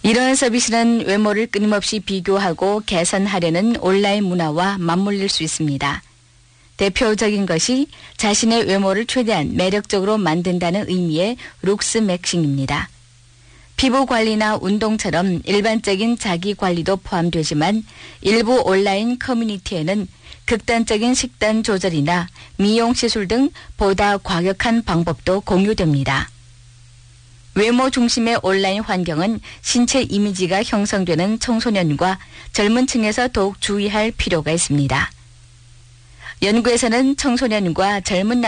이러한 서비스는 외모를 끊임없이 비교하고 개선하려는 온라인 문화와 맞물릴 수 있습니다. 대표적인 것이 자신의 외모를 최대한 매력적으로 만든다는 의미의 룩스 맥싱입니다. 피부 관리나 운동처럼 일반적인 자기 관리도 포함되지만 일부 온라인 커뮤니티에는 극단적인 식단 조절이나 미용 시술 등 보다 과격한 방법도 공유됩니다. 외모 중심의 온라인 환경은 신체 이미지가 형성되는 청소년과 젊은 층에서 더욱 주의할 필요가 있습니다. 연구에서는 청소년과 젊은